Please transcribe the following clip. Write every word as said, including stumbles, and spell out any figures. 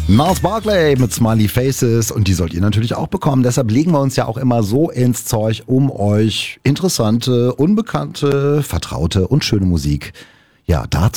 Gnarls Barkley mit Smiley Faces und die sollt ihr natürlich auch bekommen. Deshalb legen wir uns ja auch immer so ins Zeug, um euch interessante, unbekannte, vertraute und schöne Musik ja dazu